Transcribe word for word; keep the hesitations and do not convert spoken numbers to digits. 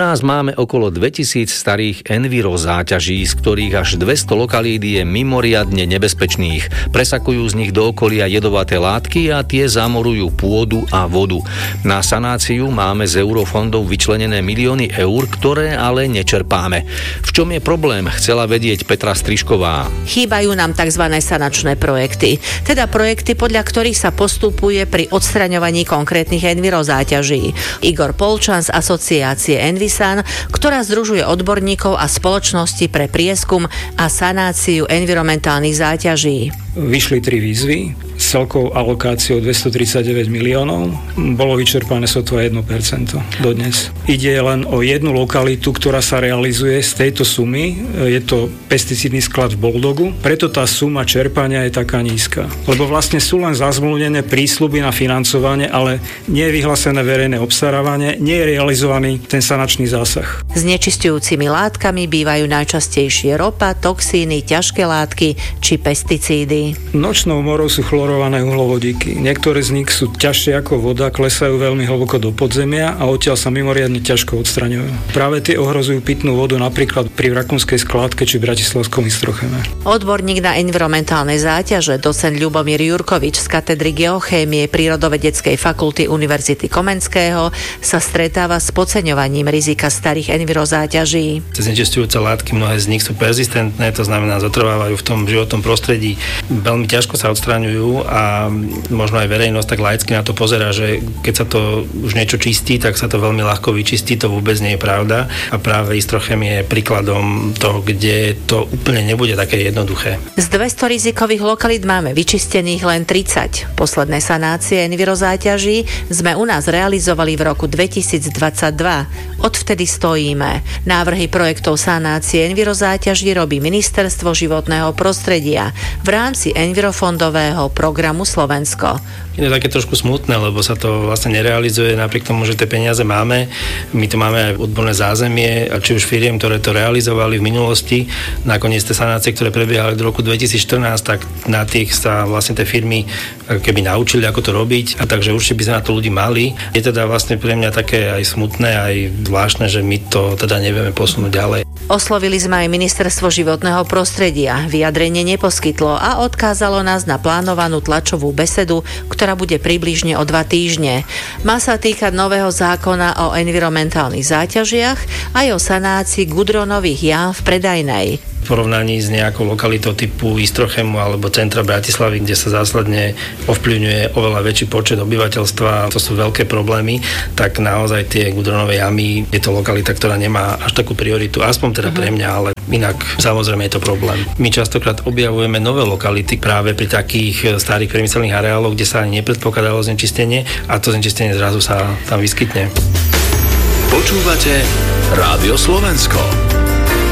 nás máme okolo dvetisíc starých enviro záťaží, z ktorých až dvesto lokalít je mimoriadne nebezpečných. Presakujú z nich do okolia jedovaté látky a tie zamorujú pôdu a vodu. Na sanáciu máme z eurofondov vyčlenené milióny eur, ktoré ale nečerpáme. V čom je problém, chcela vedieť Petra Strižková. Chýbajú nám tzv. Sanačné projekty, teda projekty, podľa ktorých sa postupuje pri odstraňovaní konkrétnych enviro záťaží. Igor Polčan z asociácie Envisan, ktorá združuje odborníkov a spoločnosti pre prieskum a sanáciu environmentálnych záťaží. Vyšli tri výzvy s celkovou alokáciou dvestotridsaťdeväť miliónov. Bolo vyčerpané sotva jedno percento dodnes. Ide len o jednu lokalitu, ktorá sa realizuje z tejto sumy. Je to pesticídny sklad v Boldogu. Preto tá suma čerpania je taká nízka. Lebo vlastne sú len zazmluvnené prísľuby na financovanie, ale nie je vyhlásené verejné obstarávanie, nie je realizovaný ten sanačný zásah. Znečisťujúcimi látkami bývajú najčastejšie ropa, toxíny, ťažké látky či pesticídy. Nočnou morou sú chlorované uhlovodíky. Niektoré z nich sú ťažšie ako voda, klesajú veľmi hlboko do podzemia a odtiaľ sa mimoriadne ťažko odstraňujú. Práve tie ohrozujú pitnú vodu napríklad pri rakúskej skládke či bratislavskom Istrocheme. Odborník na environmentálne záťaže, docent Ľubomír Jurkovič z katedry geochémie Prírodovedeckej fakulty Univerzity Komenského sa stretáva s podceňovaním rizika starých envirozáťaží. Znečisťujúce látky, mnohé z nich sú persistentné, to znamená zotrvávajú v tom životnom prostredí. Veľmi ťažko sa odstraňujú a možno aj verejnosť tak laicky na to pozerá, že keď sa to už niečo čistí, tak sa to veľmi ľahko vyčistí, to vôbec nie je pravda a práve Istrochem je príkladom toho, kde to úplne nebude také jednoduché. Z dvesto rizikových lokalít máme vyčistených len tridsať. Posledné sanácie envirozáťaží sme u nás realizovali v roku dvetisícdvadsaťdva. Odvtedy stojíme. Návrhy projektov sanácie envirozáťaží robí Ministerstvo životného prostredia v rámci envirofondového programu Slovensko. Je to také trošku smutné, lebo sa to vlastne nerealizuje napriek tomu, že tie peniaze máme. My tu máme aj odborné zázemie, či už firiem, ktoré to realizovali v minulosti. Nakoniec tie sanácie, ktoré prebiehali do roku dvetisícštrnásť, tak na tých sa vlastne tie firmy keby naučili, ako to robiť. A takže určite by sme na to ľudí mali. Je teda vlastne pre mňa také aj smutné, aj zvláštne, že my to teda nevieme posunúť ďalej. Oslovili sme aj Ministerstvo životného prostredia. Vyjadrenie neposkytlo a odkázalo nás na plánovanú tlačovú besedu, ktorá bude približne o dva týždne. Má sa týkať nového zákona o environmentálnych záťažiach aj o sanácii gudronových jám v Predajnej. V porovnaní s nejakou lokalitou typu Istrochemu alebo centra Bratislavy, kde sa zásadne ovplyvňuje oveľa väčší počet obyvateľstva, to sú veľké problémy, tak naozaj tie gudronové jamy je to lokalita, ktorá nemá až takú prioritu, aspoň teda pre mňa, ale inak samozrejme je to problém. My častokrát objavujeme nové lokality práve pri takých starých priemyselných areáloch, kde sa ani nepredpokladalo znečistenie a to znečistenie zrazu sa tam vyskytne. Počúvate Rádio Slovensko.